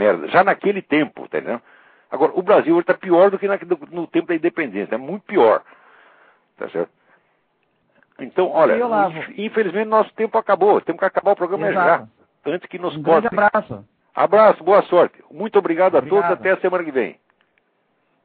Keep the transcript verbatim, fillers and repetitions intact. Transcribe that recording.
merda. Já naquele tempo, tá entendendo? Agora, o Brasil está pior do que na, no tempo da independência. É muito pior. Tá certo? Então, olha, infelizmente nosso tempo acabou. Temos que acabar o programa Exato. já. Antes que nos Um cortem. grande abraço. Abraço, boa sorte. Muito obrigado, obrigado a todos. Até a semana que vem.